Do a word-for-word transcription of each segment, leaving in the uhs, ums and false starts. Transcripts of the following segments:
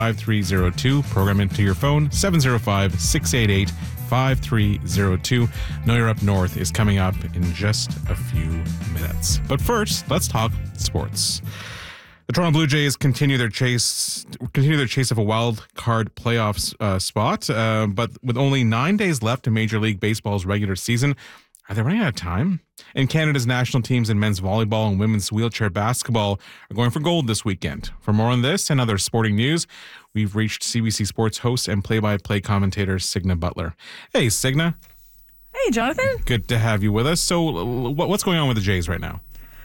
five three zero two. Program into your phone, seven zero five, six eight eight, five three zero two. Know You're Up North is coming up in just a few minutes. But first, let's talk sports. The Toronto Blue Jays continue their chase continue their chase of a wild card playoffs uh, spot, uh, but with only nine days left in Major League Baseball's regular season, are they running out of time? And Canada's national teams in men's volleyball and women's wheelchair basketball are going for gold this weekend. For more on this and other sporting news, we've reached C B C Sports host and play-by-play commentator Signa Butler. Hey, Signa. Hey, Jonathan. Good to have you with us. So what's going on with the Jays right now?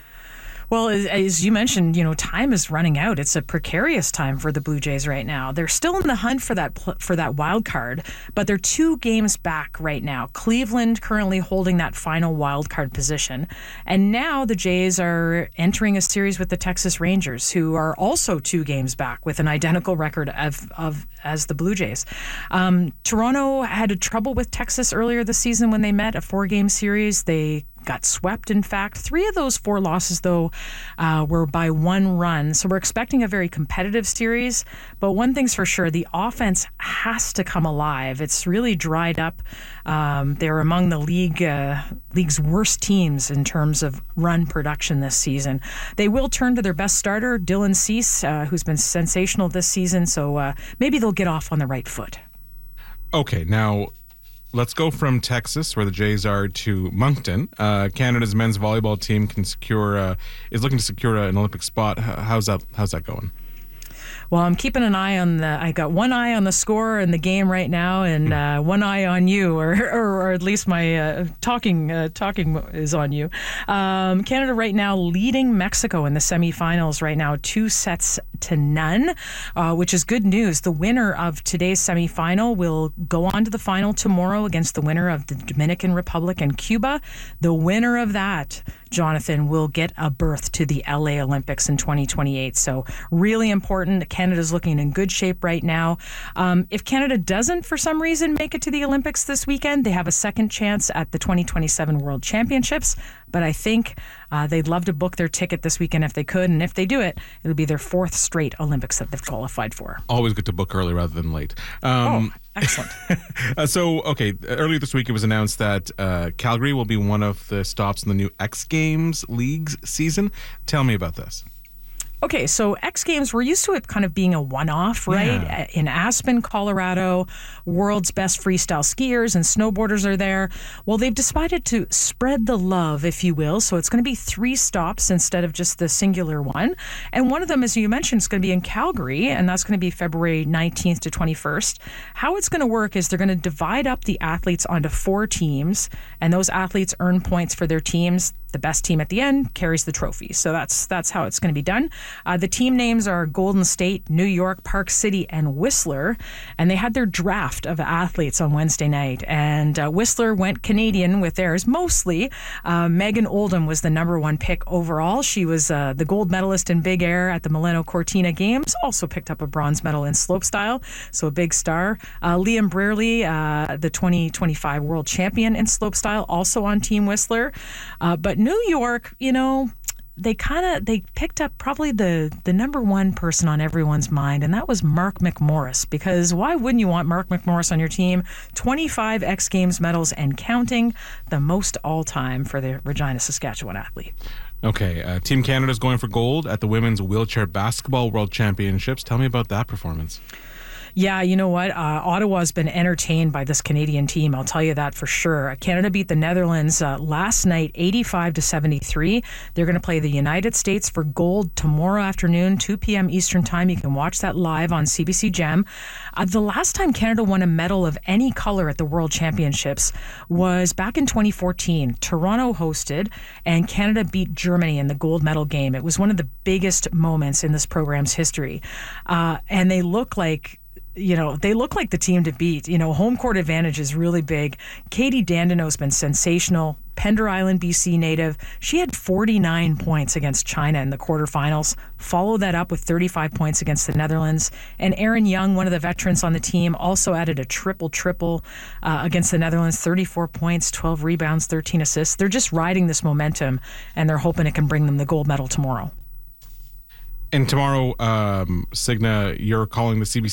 Well, as, as you mentioned, you know, time is running out. It's a precarious time for the Blue Jays right now. They're still in the hunt for that for that wild card, but they're two games back right now. Cleveland currently holding that final wild card position, and now the Jays are entering a series with the Texas Rangers, who are also two games back with an identical record of of as the Blue Jays. Um, Toronto had trouble with Texas earlier this season when they met, a four-game series. They got swept, in fact. Three of those four losses, though, uh, were by one run. So we're expecting a very competitive series. But one thing's for sure, the offense has to come alive. It's really dried up. Um, they're among the league uh, league's worst teams in terms of run production this season. They will turn to their best starter, Dylan Cease, uh, who's been sensational this season. So uh, maybe they'll get off on the right foot. Okay, now let's go from Texas, where the Jays are, to Moncton. Uh, Canada's men's volleyball team can secure uh, is looking to secure an Olympic spot. How's that? How's that going? Well, I'm keeping an eye on the. I got one eye on the score in the game right now, and uh, one eye on you, or or, or at least my uh, talking uh, talking is on you. Um, Canada right now leading Mexico in the semifinals right now, two sets to none, uh, which is good news. The winner of today's semifinal will go on to the final tomorrow against the winner of the Dominican Republic and Cuba. The winner of that, Jonathan, will get a berth to the L A Olympics in twenty twenty-eight. So really important. Canada's looking in good shape right now. Um, if Canada doesn't, for some reason, make it to the Olympics this weekend, they have a second chance at the twenty twenty-seven World Championships. But I think uh, they'd love to book their ticket this weekend if they could. And if they do it, it'll be their fourth straight Olympics that they've qualified for. Always good to book early rather than late. Um, oh, excellent. uh, so, okay, earlier this week it was announced that uh, Calgary will be one of the stops in the new X Games Leagues season. Tell me about this. Okay, so X Games, we're used to it kind of being a one-off, right? Yeah. In Aspen, Colorado, world's best freestyle skiers and snowboarders are there. Well, they've decided to spread the love, if you will. So it's going to be three stops instead of just the singular one. And one of them, as you mentioned, is going to be in Calgary, and that's going to be February nineteenth to twenty-first. How it's going to work is they're going to divide up the athletes onto four teams, and those athletes earn points for their teams. The best team at the end carries the trophy. So that's that's how it's going to be done. Uh, the team names are Golden State, New York, Park City, and Whistler. And they had their draft of athletes on Wednesday night. And uh, Whistler went Canadian with theirs mostly. Uh, Megan Oldham was the number one pick overall. She was uh, the gold medalist in big air at the Milano Cortina Games. Also picked up a bronze medal in slopestyle. So a big star. Uh, Liam Brearley, uh, the twenty twenty-five world champion in slopestyle, also on Team Whistler. Uh, but New York, you know, they kind of they picked up probably the the number one person on everyone's mind, and that was Mark McMorris. Because why wouldn't you want Mark McMorris on your team? twenty-five X Games medals and counting, the most all time for the Regina, Saskatchewan athlete. Okay, uh, Team Canada's going for gold at the Women's Wheelchair Basketball World Championships. Tell me about that performance. Yeah, you know what? Uh, Ottawa's been entertained by this Canadian team. I'll tell you that for sure. Canada beat the Netherlands uh, last night, eighty-five to seventy-three. They're going to play the United States for gold tomorrow afternoon, two p.m. Eastern Time. You can watch that live on C B C Gem. Uh, the last time Canada won a medal of any color at the World Championships was back in twenty fourteen. Toronto hosted, and Canada beat Germany in the gold medal game. It was one of the biggest moments in this program's history. Uh, and they look like You know, they look like the team to beat. You know, home court advantage is really big. Katie Dandino's been sensational. Pender Island, B C native. She had forty-nine points against China in the quarterfinals. Followed that up with thirty-five points against the Netherlands. And Erin Young, one of the veterans on the team, also added a triple-triple uh, against the Netherlands. thirty-four points, twelve rebounds, thirteen assists. They're just riding this momentum, and they're hoping it can bring them the gold medal tomorrow. And tomorrow, um, Signa, you're calling the C B C